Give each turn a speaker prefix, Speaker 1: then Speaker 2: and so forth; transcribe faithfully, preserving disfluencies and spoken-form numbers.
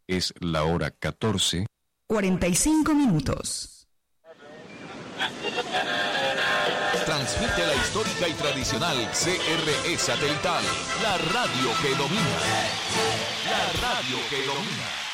Speaker 1: Es la hora catorce.
Speaker 2: cuarenta y cinco minutos.
Speaker 3: Transmite la histórica y tradicional C R E satelital, la radio que domina. La radio que domina.